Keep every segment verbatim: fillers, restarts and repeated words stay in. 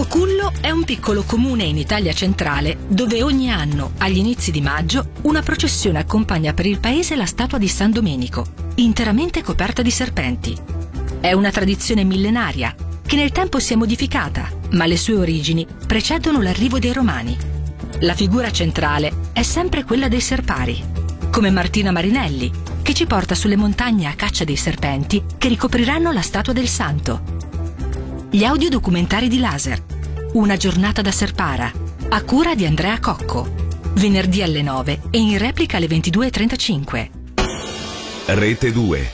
Cullo è un piccolo comune in Italia centrale dove ogni anno, agli inizi di maggio, una processione accompagna per il paese la statua di San Domenico, interamente coperta di serpenti. È una tradizione millenaria che nel tempo si è modificata, ma le sue origini precedono l'arrivo dei Romani. La figura centrale è sempre quella dei serpari, come Martina Marinelli, che ci porta sulle montagne a caccia dei serpenti che ricopriranno la statua del santo. Gli audiodocumentari di Laser, Una giornata da Serpara, a cura di Andrea Cocco, venerdì alle nove e in replica alle ventidue e trentacinque. Rete due.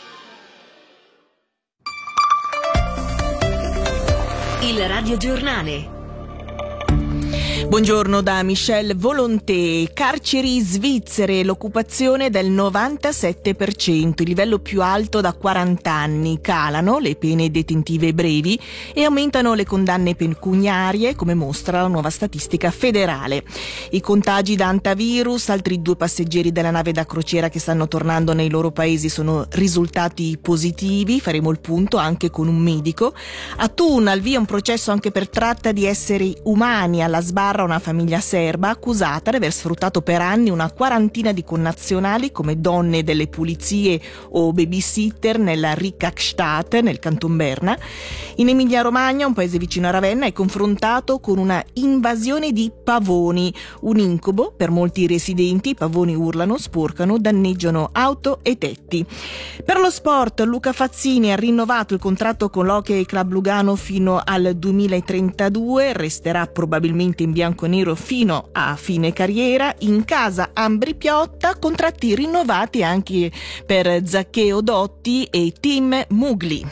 Il radiogiornale. Buongiorno da Michelle Volonté. Carceri svizzere, l'occupazione del novantasette per cento, il livello più alto da quaranta anni. Calano le pene detentive brevi e aumentano le condanne pecuniarie, come mostra la nuova statistica federale. I contagi da antivirus, altri due passeggeri della nave da crociera che stanno tornando nei loro paesi sono risultati positivi. Faremo il punto anche con un medico. A Thun al via un processo anche per tratta di esseri umani. Alla sbarra una famiglia serba accusata di aver sfruttato per anni una quarantina di connazionali come donne delle pulizie o babysitter nella Rickenstadt, nel canton Berna. In Emilia-Romagna, un paese vicino a Ravenna, è confrontato con una invasione di pavoni, un incubo per molti residenti. I pavoni urlano, sporcano, danneggiano auto e tetti. Per lo sport, Luca Fazzini ha rinnovato il contratto con l'Hockey Club Lugano fino al duemilatrentadue, resterà probabilmente in bianco nero fino a fine carriera. In casa Ambri Piotta, contratti rinnovati anche per Zaccheo Dotti e Tim Mugli.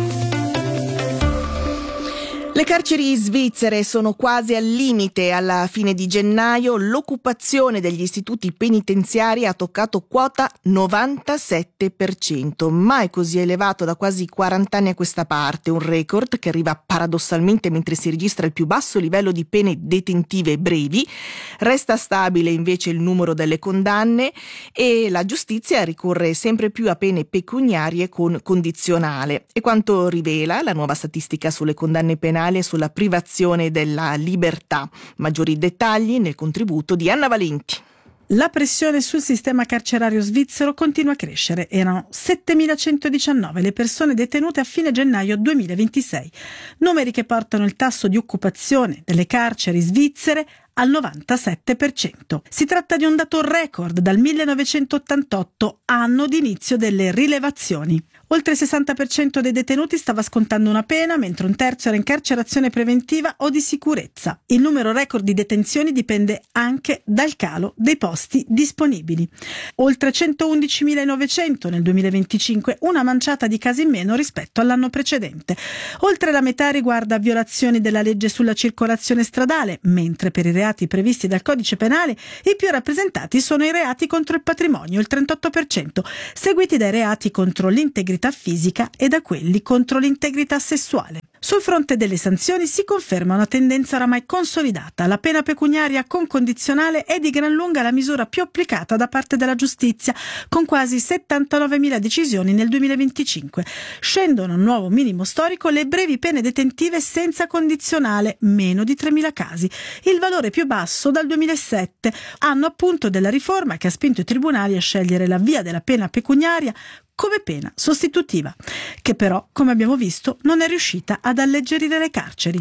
Le carceri svizzere sono quasi al limite. Alla fine di gennaio l'occupazione degli istituti penitenziari ha toccato quota novantasette per cento, mai così elevato da quasi quaranta anni a questa parte, un record che arriva paradossalmente mentre si registra il più basso livello di pene detentive brevi. Resta stabile invece il numero delle condanne e la giustizia ricorre sempre più a pene pecuniarie con condizionale. E quanto rivela la nuova statistica sulle condanne penali e sulla privazione della libertà. Maggiori dettagli nel contributo di Anna Valenti. La pressione sul sistema carcerario svizzero continua a crescere. Erano settemilacentodiciannove le persone detenute a fine gennaio duemilaventisei, numeri che portano il tasso di occupazione delle carceri svizzere al novantasette per cento. Si tratta di un dato record dal millenovecentottantotto, anno di inizio delle rilevazioni. Oltre il sessanta per cento dei detenuti stava scontando una pena, mentre un terzo era in carcerazione preventiva o di sicurezza. Il numero record di detenzioni dipende anche dal calo dei posti disponibili. Oltre centoundicimilanovecento nel duemilaventicinque, una manciata di casi in meno rispetto all'anno precedente. Oltre la metà riguarda violazioni della legge sulla circolazione stradale, mentre per i reati previsti dal codice penale i più rappresentati sono i reati contro il patrimonio, il trentotto per cento, seguiti dai reati contro l'integrità fisica e da quelli contro l'integrità sessuale. Sul fronte delle sanzioni si conferma una tendenza oramai consolidata. La pena pecuniaria con condizionale è di gran lunga la misura più applicata da parte della giustizia, con quasi settantanovemila decisioni nel duemilaventicinque. Scendono a un nuovo minimo storico le brevi pene detentive senza condizionale, meno di tremila casi, il valore più basso dal duemilasette, anno appunto della riforma che ha spinto i tribunali a scegliere la via della pena pecuniaria come pena sostitutiva, che però, come abbiamo visto, non è riuscita ad alleggerire le carceri.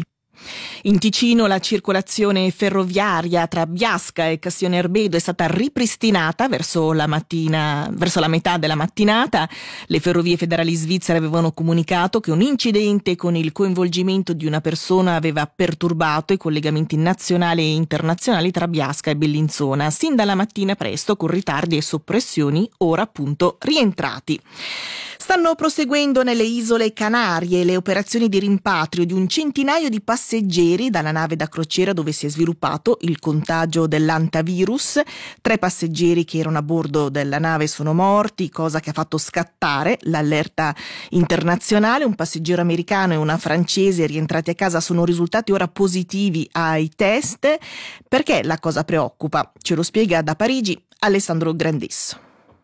In Ticino la circolazione ferroviaria tra Biasca e Castione Erbedo è stata ripristinata verso la mattina, verso la metà della mattinata. Le ferrovie federali svizzere avevano comunicato che un incidente con il coinvolgimento di una persona aveva perturbato i collegamenti nazionali e internazionali tra Biasca e Bellinzona, sin dalla mattina presto, con ritardi e soppressioni ora appunto rientrati. Stanno proseguendo nelle isole Canarie le operazioni di rimpatrio di un centinaio di passeggeri dalla nave da crociera dove si è sviluppato il contagio dell'antivirus. Tre passeggeri che erano a bordo della nave sono morti, cosa che ha fatto scattare l'allerta internazionale. Un passeggero americano e una francese rientrati a casa sono risultati ora positivi ai test. Perché la cosa preoccupa? Ce lo spiega da Parigi Alessandro Grandesso.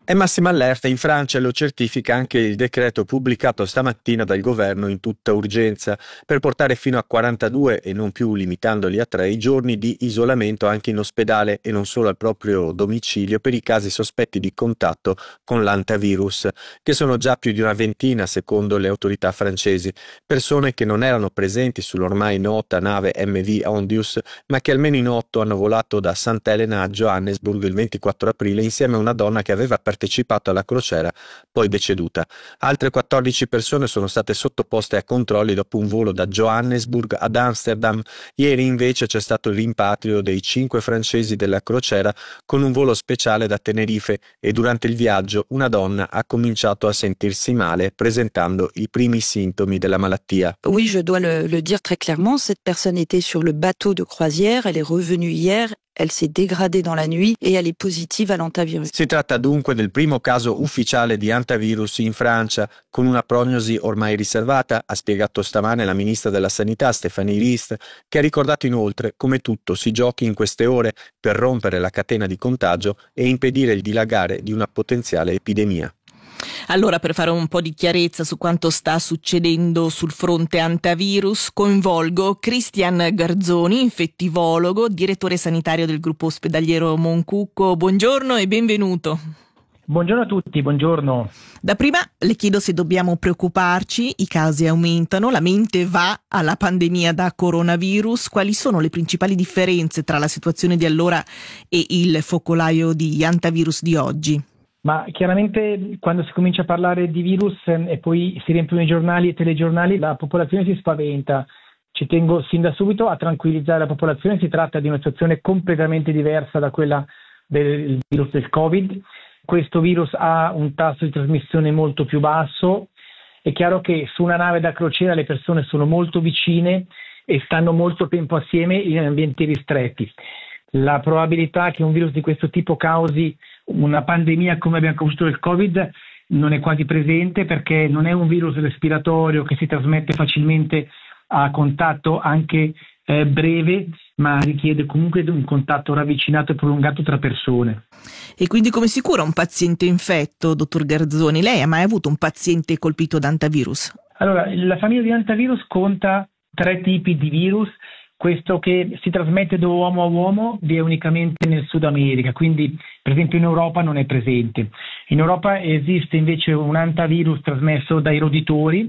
È massima allerta in Francia e lo certifica anche il decreto pubblicato stamattina dal governo in tutta urgenza per portare fino a quarantadue e non più limitandoli a tre i giorni di isolamento anche in ospedale e non solo al proprio domicilio per i casi sospetti di contatto con l'antivirus, che sono già più di una ventina secondo le autorità francesi, persone che non erano presenti sull'ormai nota nave M V Ondius ma che almeno in otto hanno volato da Sant'Elena a Johannesburg il ventiquattro aprile insieme a una donna che aveva partecipato alla crociera, poi deceduta. Altre quattordici persone sono state sottoposte a controlli dopo un volo da Johannesburg ad Amsterdam. Ieri invece c'è stato il rimpatrio dei cinque francesi della crociera con un volo speciale da Tenerife e durante il viaggio una donna ha cominciato a sentirsi male presentando i primi sintomi della malattia. Oui, je dois le, le dire très clairement, cette personne était sur le bateau de croisière, elle est revenue hier. Elle s'est dégradée dans la nuit et elle est positive à l'antivirus. Si tratta dunque del primo caso ufficiale di antivirus in Francia, con una prognosi ormai riservata, ha spiegato stamane la ministra della Sanità Stéphanie Rist, che ha ricordato inoltre come tutto si giochi in queste ore per rompere la catena di contagio e impedire il dilagare di una potenziale epidemia. Allora, per fare un po' di chiarezza su quanto sta succedendo sul fronte antivirus, coinvolgo Cristian Garzoni, infettivologo, direttore sanitario del gruppo ospedaliero Moncucco. Buongiorno e benvenuto. Buongiorno a tutti, buongiorno. Da prima le chiedo se dobbiamo preoccuparci, i casi aumentano, la mente va alla pandemia da coronavirus. Quali sono le principali differenze tra la situazione di allora e il focolaio di antivirus di oggi? Ma chiaramente quando si comincia a parlare di virus eh, e poi si riempiono i giornali e i telegiornali, la popolazione si spaventa. Ci tengo sin da subito a tranquillizzare la popolazione, si tratta di una situazione completamente diversa da quella del virus del Covid. Questo virus ha un tasso di trasmissione molto più basso. È chiaro che su una nave da crociera le persone sono molto vicine e stanno molto tempo assieme in ambienti ristretti. La probabilità che un virus di questo tipo causi una pandemia come abbiamo conosciuto il Covid non è quasi presente, perché non è un virus respiratorio che si trasmette facilmente a contatto anche eh, breve, ma richiede comunque un contatto ravvicinato e prolungato tra persone. E quindi come si cura un paziente infetto, dottor Garzoni? Lei ha mai avuto un paziente colpito da antivirus? Allora, la famiglia di antivirus conta tre tipi di virus. Questo che si trasmette da uomo a uomo vi è unicamente nel Sud America, quindi per esempio in Europa non è presente. In Europa esiste invece un antivirus trasmesso dai roditori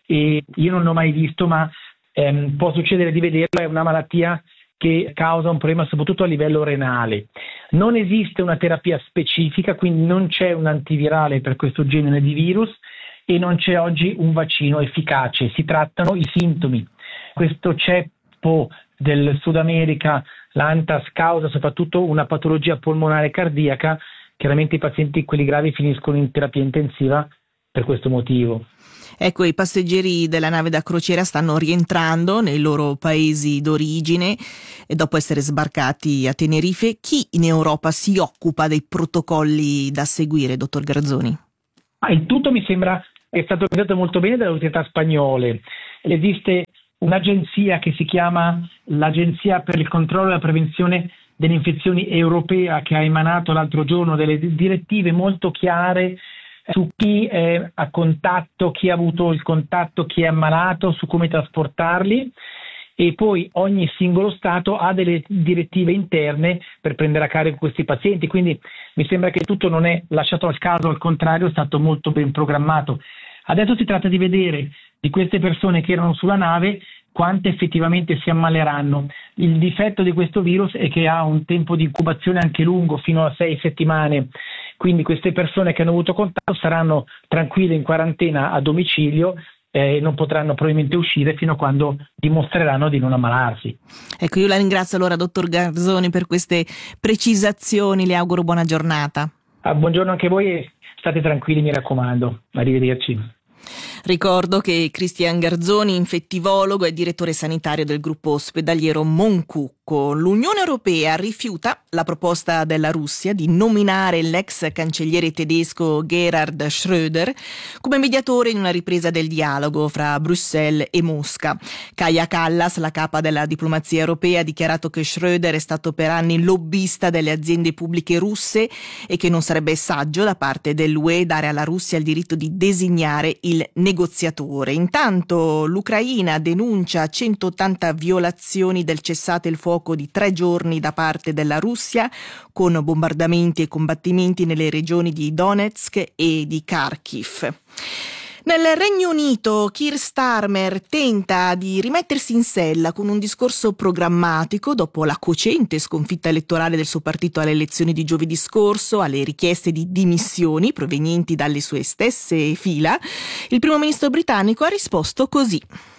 e io non l'ho mai visto, ma ehm, può succedere di vederlo, è una malattia che causa un problema soprattutto a livello renale. Non esiste una terapia specifica, quindi non c'è un antivirale per questo genere di virus e non c'è oggi un vaccino efficace, si trattano i sintomi. Questo ceppo del Sud America, l'Antas, causa soprattutto una patologia polmonare cardiaca. Chiaramente i pazienti, quelli gravi, finiscono in terapia intensiva per questo motivo. Ecco, i passeggeri della nave da crociera stanno rientrando nei loro paesi d'origine e dopo essere sbarcati a Tenerife. Chi in Europa si occupa dei protocolli da seguire, dottor Garzoni? Ah, il tutto mi sembra è stato organizzato molto bene dalle autorità spagnole. Esiste un'agenzia che si chiama l'Agenzia per il controllo e la prevenzione delle infezioni europea, che ha emanato l'altro giorno delle direttive molto chiare su chi è a contatto, chi ha avuto il contatto, chi è ammalato, su come trasportarli, e poi ogni singolo Stato ha delle direttive interne per prendere a carico questi pazienti, quindi mi sembra che tutto non è lasciato al caso, al contrario è stato molto ben programmato. Adesso si tratta di vedere di queste persone che erano sulla nave quante effettivamente si ammaleranno. Il difetto di questo virus è che ha un tempo di incubazione anche lungo, fino a sei settimane, quindi queste persone che hanno avuto contatto saranno tranquille in quarantena a domicilio e eh, non potranno probabilmente uscire fino a quando dimostreranno di non ammalarsi. Ecco, io la ringrazio allora, dottor Garzoni, per queste precisazioni, le auguro buona giornata. Ah, buongiorno anche a voi e state tranquilli, mi raccomando. Arrivederci. Ricordo che Cristian Garzoni, infettivologo e direttore sanitario del gruppo ospedaliero Moncucco. L'Unione Europea rifiuta la proposta della Russia di nominare l'ex cancelliere tedesco Gerhard Schröder come mediatore in una ripresa del dialogo fra Bruxelles e Mosca. Kaja Kallas, la capa della diplomazia europea, ha dichiarato che Schröder è stato per anni lobbista delle aziende pubbliche russe e che non sarebbe saggio da parte dell'U E dare alla Russia il diritto di designare il negoziatore. Intanto l'Ucraina denuncia centottanta violazioni del cessate il fuoco di tre giorni da parte della Russia, con bombardamenti e combattimenti nelle regioni di Donetsk e di Kharkiv. Nel Regno Unito Keir Starmer tenta di rimettersi in sella con un discorso programmatico dopo la cocente sconfitta elettorale del suo partito alle elezioni di giovedì scorso. Alle richieste di dimissioni provenienti dalle sue stesse fila, il primo ministro britannico ha risposto così.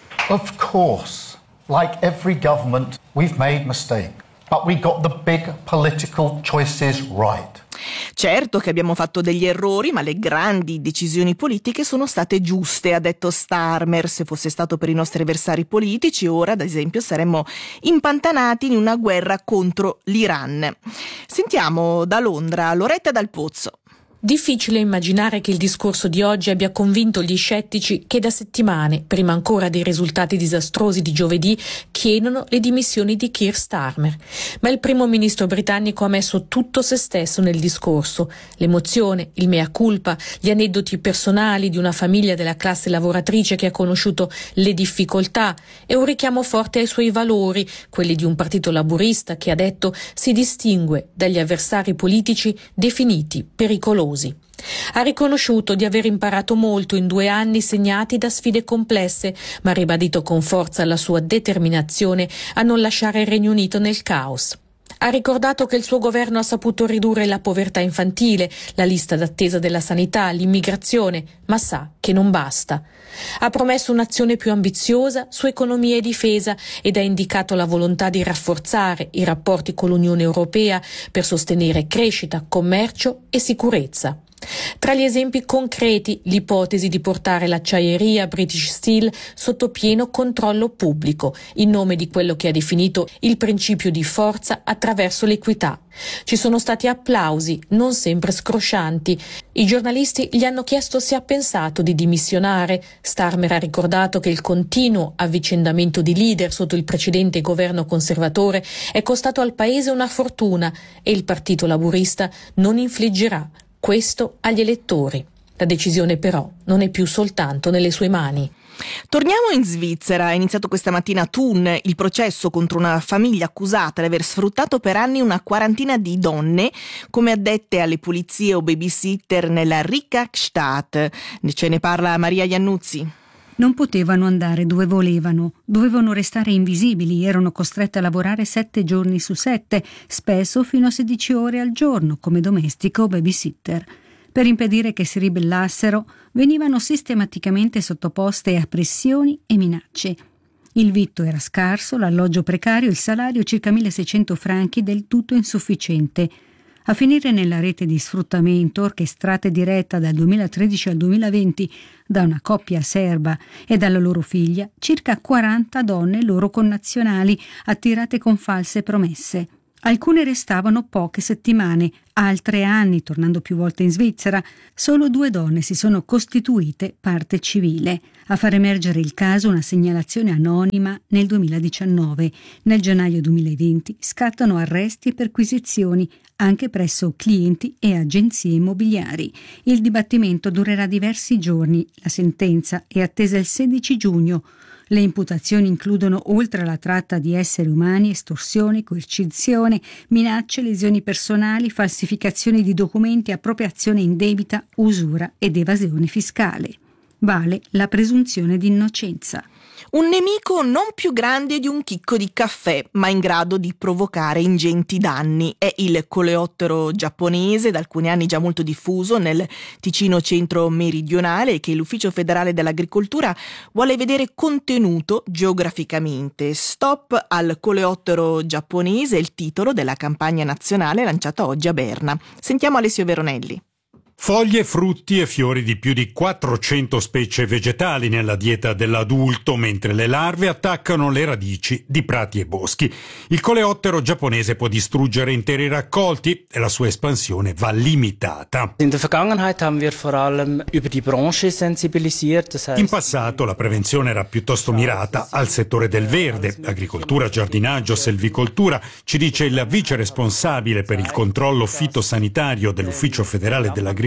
Of course. Like every government, we've made mistakes, but we got the big political choices right. Certo che abbiamo fatto degli errori, ma le grandi decisioni politiche sono state giuste, ha detto Starmer. Se fosse stato per i nostri avversari politici, ora, ad esempio, saremmo impantanati in una guerra contro l'Iran. Sentiamo da Londra Loretta Dal Pozzo. Difficile immaginare che il discorso di oggi abbia convinto gli scettici che da settimane, prima ancora dei risultati disastrosi di giovedì, chiedono le dimissioni di Keir Starmer. Ma il primo ministro britannico ha messo tutto se stesso nel discorso: l'emozione, il mea culpa, gli aneddoti personali di una famiglia della classe lavoratrice che ha conosciuto le difficoltà e un richiamo forte ai suoi valori, quelli di un partito laburista che, ha detto, si distingue dagli avversari politici definiti pericolosi. Ha riconosciuto di aver imparato molto in due anni segnati da sfide complesse, ma ha ribadito con forza la sua determinazione a non lasciare il Regno Unito nel caos. Ha ricordato che il suo governo ha saputo ridurre la povertà infantile, la lista d'attesa della sanità, l'immigrazione, ma sa che non basta. Ha promesso un'azione più ambiziosa su economia e difesa ed ha indicato la volontà di rafforzare i rapporti con l'Unione Europea per sostenere crescita, commercio e sicurezza. Tra gli esempi concreti, l'ipotesi di portare l'acciaieria British Steel sotto pieno controllo pubblico, in nome di quello che ha definito il principio di forza attraverso l'equità. Ci sono stati applausi, non sempre scroscianti. I giornalisti gli hanno chiesto se ha pensato di dimissionare. Starmer ha ricordato che il continuo avvicendamento di leader sotto il precedente governo conservatore è costato al paese una fortuna e il partito laburista non infliggerà questo agli elettori. La decisione però non è più soltanto nelle sue mani. Torniamo in Svizzera. È iniziato questa mattina a Thun il processo contro una famiglia accusata di aver sfruttato per anni una quarantina di donne come addette alle pulizie o babysitter nella Riksdagsstadt. Ce ne parla Maria Iannuzzi. Non potevano andare dove volevano, dovevano restare invisibili, erano costrette a lavorare sette giorni su sette, spesso fino a sedici ore al giorno, come domestico o babysitter. Per impedire che si ribellassero, venivano sistematicamente sottoposte a pressioni e minacce. Il vitto era scarso, l'alloggio precario, il salario circa milleseicento franchi del tutto insufficiente. A finire nella rete di sfruttamento orchestrata e diretta dal duemilatredici al duemilaventi da una coppia serba e dalla loro figlia, circa quaranta donne loro connazionali attirate con false promesse. Alcune restavano poche settimane, altre anni, tornando più volte in Svizzera. Solo due donne si sono costituite parte civile. A far emergere il caso una segnalazione anonima nel duemiladiciannove. Nel gennaio duemilaventi scattano arresti e perquisizioni anche presso clienti e agenzie immobiliari. Il dibattimento durerà diversi giorni. La sentenza è attesa il sedici giugno. Le imputazioni includono, oltre alla tratta di esseri umani, estorsione, coercizione, minacce, lesioni personali, falsificazioni di documenti, appropriazione indebita, usura ed evasione fiscale. Vale la presunzione di innocenza. Un nemico non più grande di un chicco di caffè, ma in grado di provocare ingenti danni. È il coleottero giapponese, da alcuni anni già molto diffuso nel Ticino centro-meridionale, che l'Ufficio federale dell'agricoltura vuole vedere contenuto geograficamente. Stop al coleottero giapponese è il titolo della campagna nazionale lanciata oggi a Berna. Sentiamo Alessio Veronelli. Foglie, frutti e fiori di più di quattrocento specie vegetali nella dieta dell'adulto, mentre le larve attaccano le radici di prati e boschi. Il coleottero giapponese può distruggere interi raccolti e la sua espansione va limitata. In der Vergangenheit haben wir vor allem über die Branche sensibilisiert. Das heißt... In passato la prevenzione era piuttosto mirata al settore del verde, agricoltura, giardinaggio, selvicoltura, ci dice il vice responsabile per il controllo fitosanitario dell'Ufficio federale dell'agricoltura,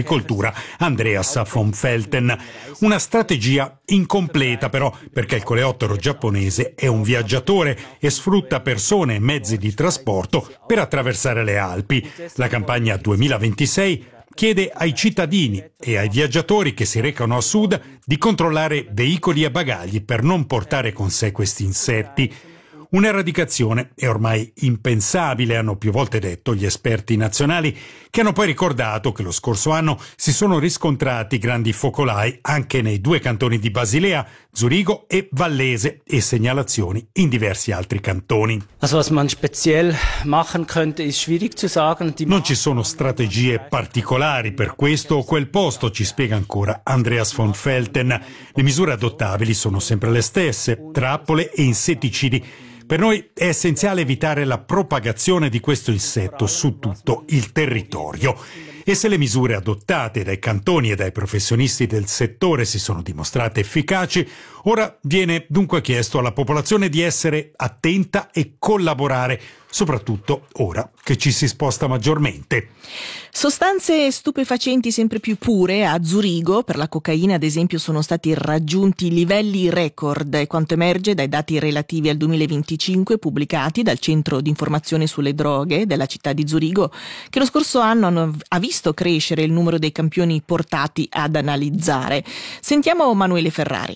Andreas von Felten. Una strategia incompleta però, perché il coleottero giapponese è un viaggiatore e sfrutta persone e mezzi di trasporto per attraversare le Alpi. La campagna duemilaventisei chiede ai cittadini e ai viaggiatori che si recano a sud di controllare veicoli e bagagli per non portare con sé questi insetti. Un'eradicazione è ormai impensabile, hanno più volte detto gli esperti nazionali, che hanno poi ricordato che lo scorso anno si sono riscontrati grandi focolai anche nei due cantoni di Basilea, Zurigo e Vallese, e segnalazioni in diversi altri cantoni. Also was man speziell machen könnte, ist schwierig zu sagen. Non ci sono strategie particolari per questo o quel posto, ci spiega ancora Andreas von Felten. Le misure adottabili sono sempre le stesse: trappole e insetticidi. Per noi è essenziale evitare la propagazione di questo insetto su tutto il territorio. E se le misure adottate dai cantoni e dai professionisti del settore si sono dimostrate efficaci, ora viene dunque chiesto alla popolazione di essere attenta e collaborare, soprattutto ora che ci si sposta maggiormente. Sostanze stupefacenti sempre più pure a Zurigo. Per la cocaina, ad esempio, sono stati raggiunti livelli record, è quanto emerge dai dati relativi al duemilaventicinque pubblicati dal Centro di Informazione sulle Droghe della città di Zurigo, che lo scorso anno hanno, ha visto crescere il numero dei campioni portati ad analizzare. Sentiamo Manuele Ferrari.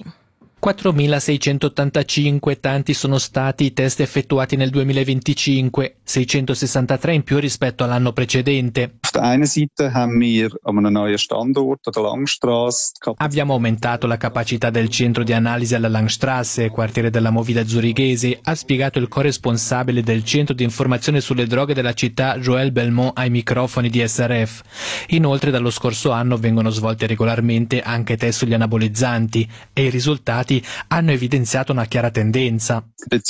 quattromilaseicentottantacinque, tanti sono stati i test effettuati nel duemilaventicinque, seicentosessantatré in più rispetto all'anno precedente. Abbiamo aumentato la capacità del centro di analisi alla Langstrasse, quartiere della movida zurighese, ha spiegato il corresponsabile del centro di informazione sulle droghe della città Joël Belmont ai microfoni di S R F. Inoltre dallo scorso anno vengono svolti regolarmente anche test sugli anabolizzanti e i risultati hanno evidenziato una chiara tendenza.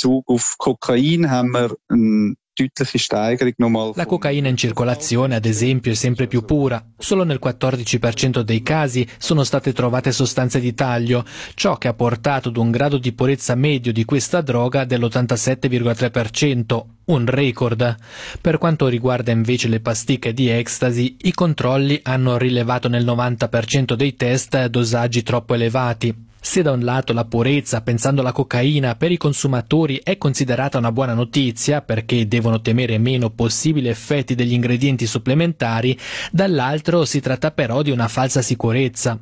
La cocaina in circolazione, ad esempio, è sempre più pura. Solo nel quattordici per cento dei casi sono state trovate sostanze di taglio, ciò che ha portato ad un grado di purezza medio di questa droga dell'ottantasette virgola tre per cento, un record. Per quanto riguarda invece le pasticche di ecstasy, i controlli hanno rilevato nel novanta per cento dei test dosaggi troppo elevati. Se da un lato la purezza, pensando alla cocaina, per i consumatori è considerata una buona notizia perché devono temere meno possibili effetti degli ingredienti supplementari, dall'altro si tratta però di una falsa sicurezza.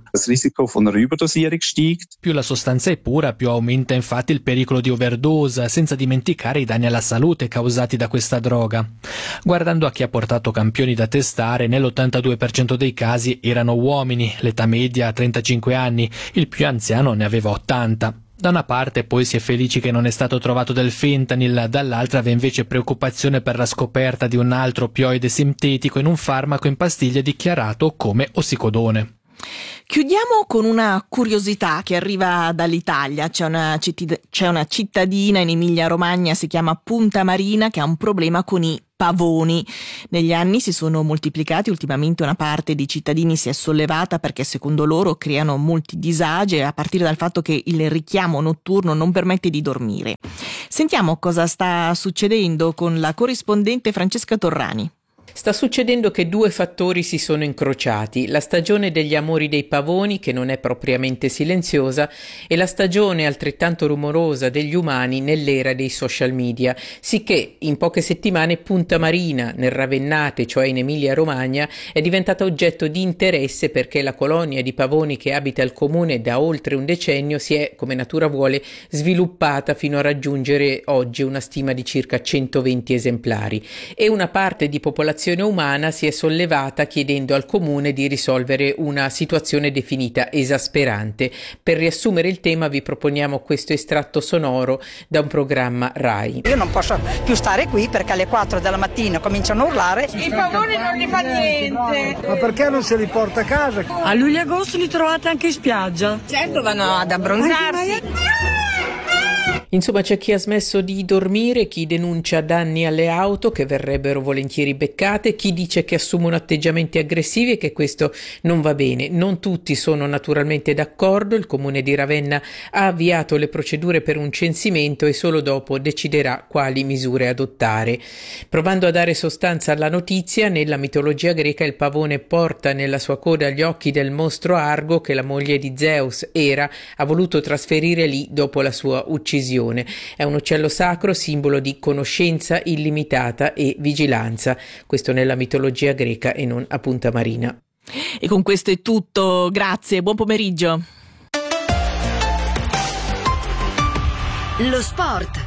Più la sostanza è pura, più aumenta infatti il pericolo di overdose, senza dimenticare i danni alla salute causati da questa droga. Guardando a chi ha portato campioni da testare, nell'ottantadue per cento dei casi erano uomini, l'età media trentacinque anni, il più anziano ne aveva ottanta. Da una parte poi si è felici che non è stato trovato del fentanyl, dall'altra vi è invece preoccupazione per la scoperta di un altro opioide sintetico in un farmaco in pastiglia dichiarato come ossicodone. Chiudiamo con una curiosità che arriva dall'Italia. C'è una, cittad- c'è una cittadina in Emilia-Romagna, si chiama Punta Marina, che ha un problema con i pavoni. Negli anni si sono moltiplicati, ultimamente una parte dei cittadini si è sollevata perché secondo loro creano molti disagi, a partire dal fatto che il richiamo notturno non permette di dormire. Sentiamo cosa sta succedendo con la corrispondente Francesca Torrani. Sta succedendo che due fattori si sono incrociati, la stagione degli amori dei pavoni, che non è propriamente silenziosa, e la stagione altrettanto rumorosa degli umani nell'era dei social media, sicché in poche settimane Punta Marina, nel Ravennate, cioè in Emilia-Romagna, è diventata oggetto di interesse perché la colonia di pavoni che abita il comune da oltre un decennio si è, come natura vuole, sviluppata fino a raggiungere oggi una stima di circa centoventi esemplari, e una parte di popolazione popolazione umana si è sollevata chiedendo al comune di risolvere una situazione definita esasperante. Per riassumere il tema vi proponiamo questo estratto sonoro da un programma Rai. Io non posso più stare qui perché alle quattro della mattina cominciano a urlare. I pavoni non li fa niente. Ma perché non se li porta a casa? A luglio e agosto li trovate anche in spiaggia. Certo, vanno ad abbronzarsi. Insomma, c'è chi ha smesso di dormire, chi denuncia danni alle auto che verrebbero volentieri beccate, chi dice che assumono atteggiamenti aggressivi e che questo non va bene. Non tutti sono naturalmente d'accordo. Il comune di Ravenna ha avviato le procedure per un censimento e solo dopo deciderà quali misure adottare. Provando a dare sostanza alla notizia, nella mitologia greca il pavone porta nella sua coda gli occhi del mostro Argo che la moglie di Zeus, Era, ha voluto trasferire lì dopo la sua uccisione. È un uccello sacro, simbolo di conoscenza illimitata e vigilanza. Questo nella mitologia greca e non a Punta Marina. E con questo è tutto, grazie, buon pomeriggio. Lo sport.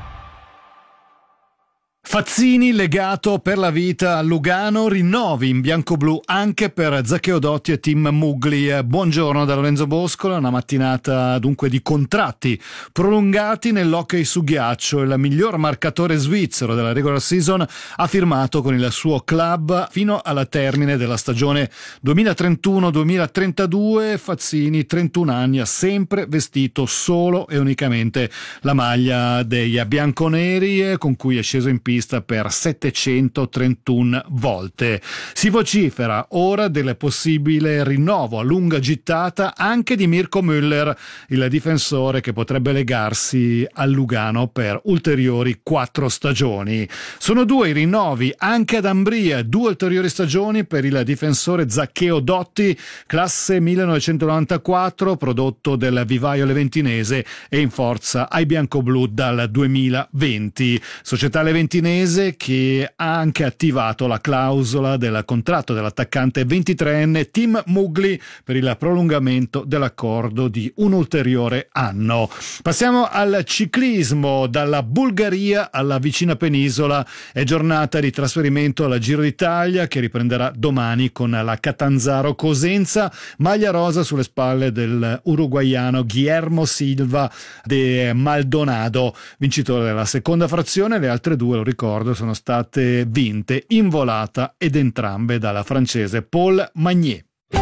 Fazzini legato per la vita a Lugano, rinnovi in bianco-blu anche per Zaccheo Dotti e Tim Mugli. Buongiorno da Lorenzo Boscola, una mattinata dunque di contratti prolungati nell'hockey su ghiaccio. Il miglior marcatore svizzero della regular season ha firmato con il suo club fino alla termine della stagione duemilatrentuno duemilatrentadue. Fazzini, trentuno anni, ha sempre vestito solo e unicamente la maglia dei bianconeri, con cui è sceso in pista per settecentotrentuno volte. Si vocifera ora del possibile rinnovo a lunga gittata anche di Mirko Müller, il difensore che potrebbe legarsi al Lugano per ulteriori quattro stagioni. Sono due i rinnovi anche ad Ambria, due ulteriori stagioni per il difensore Zaccheo Dotti, classe millenovecentonovantaquattro, prodotto del vivaio leventinese e in forza ai biancoblù dal duemilaventi. Società leventinese che ha anche attivato la clausola del contratto dell'attaccante ventitreenne Tim Mugli per il prolungamento dell'accordo di un ulteriore anno. Passiamo al ciclismo. Dalla Bulgaria alla vicina penisola è giornata di trasferimento alla Giro d'Italia che riprenderà domani con la Catanzaro Cosenza, maglia rosa sulle spalle del uruguaiano Guillermo Silva de Maldonado, vincitore della seconda frazione. Le altre due, lo ricordo, sono state vinte in volata ed entrambe dalla francese Paul Magnier.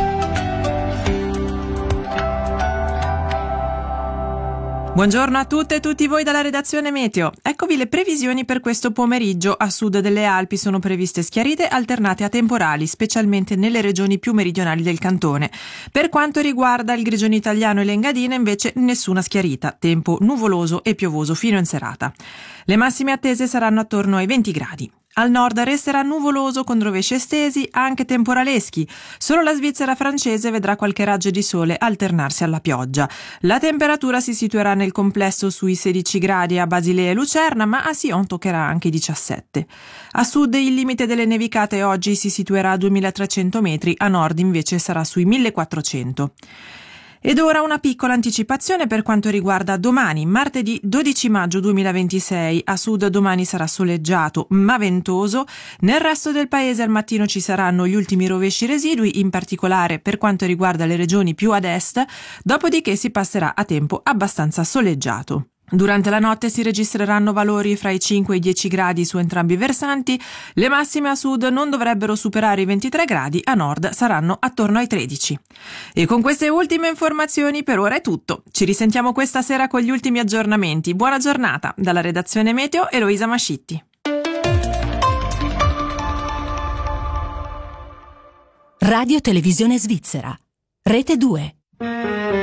Buongiorno a tutte e tutti voi dalla redazione Meteo. Eccovi le previsioni per questo pomeriggio. A sud delle Alpi sono previste schiarite alternate a temporali, specialmente nelle regioni più meridionali del cantone. Per quanto riguarda il Grigione Italiano e l'Engadina, invece, nessuna schiarita. Tempo nuvoloso e piovoso fino in serata. Le massime attese saranno attorno ai venti gradi. Al nord resterà nuvoloso con rovesci estesi, anche temporaleschi. Solo la Svizzera francese vedrà qualche raggio di sole alternarsi alla pioggia. La temperatura si situerà nel complesso sui sedici gradi a Basilea e Lucerna, ma a Sion toccherà anche i diciassette. A sud il limite delle nevicate oggi si situerà a duemilatrecento metri, a nord invece sarà sui millequattrocento. Ed ora una piccola anticipazione per quanto riguarda domani, martedì dodici maggio duemilaventisei. A sud domani sarà soleggiato ma ventoso. Nel resto del paese al mattino ci saranno gli ultimi rovesci residui, in particolare per quanto riguarda le regioni più ad est, dopodiché si passerà a tempo abbastanza soleggiato. Durante la notte si registreranno valori fra i cinque e i dieci gradi su entrambi i versanti, le massime a sud non dovrebbero superare i ventitré gradi, a nord saranno attorno ai tredici. E con queste ultime informazioni per ora è tutto. Ci risentiamo questa sera con gli ultimi aggiornamenti. Buona giornata. Dalla redazione Meteo, Eloisa Mascitti. Radio Televisione Svizzera. Rete due.